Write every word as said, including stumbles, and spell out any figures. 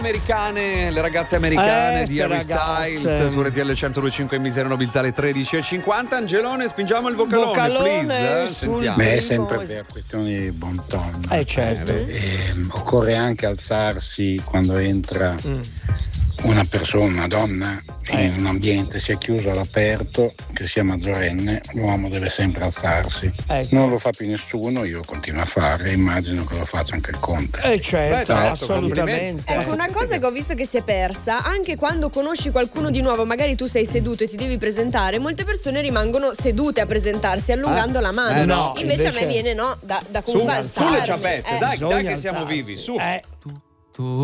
Americane, le ragazze americane Eh, di ste Harry ragazze. Styles su R T L centodue e cinque in Misera Nobiltà alle tredici e cinquanta. Angelone, spingiamo il vocalone, Vocalone please. eh, sul- Sentiamo. Beh, è primo sempre es- per questioni di bon ton. Eh certo. Eh, occorre anche alzarsi quando entra Mm. una persona, una donna, Eh. in un ambiente sia chiuso all'aperto, che sia maggiorenne, l'uomo deve sempre alzarsi. Ecco. Non lo fa più nessuno, io continuo a fare, immagino che lo faccia anche il Conte. Eh certo, Beh, certo, assolutamente. Ecco, una cosa che ho visto che si è persa, anche quando conosci qualcuno di nuovo, magari tu sei seduto e ti devi presentare, molte persone rimangono sedute a presentarsi allungando Ah. la mano. Eh, no, invece, a invece- me viene no, da, da Su, comunque sulle alzarmi. ciabatte, Eh. dai, dai Bisogna che siamo alzarsi. vivi, su. Eh. Tu